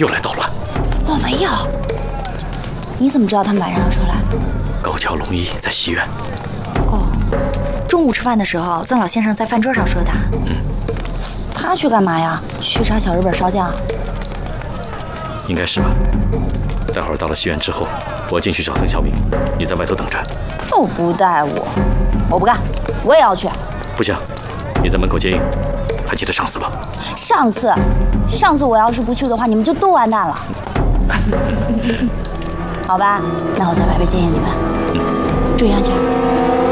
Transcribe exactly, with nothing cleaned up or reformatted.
又来捣乱。 我没有。你怎么知道他们晚上要出来？ 高桥龙一在戏院。 哦，中午吃饭的时候，曾老先生在饭桌上说的。 嗯。 他去干嘛呀？去查小日本烧酱？ 应该是吧。待会儿到了戏院之后，我进去找曾小敏，你在外头等着。 又不带我，我不干，我也要去。 不行，你在门口接应。还记得上次吧？ 上次，上次我要是不去的话，你们就都完蛋了。好吧，那我在外边接应你们，注意安全。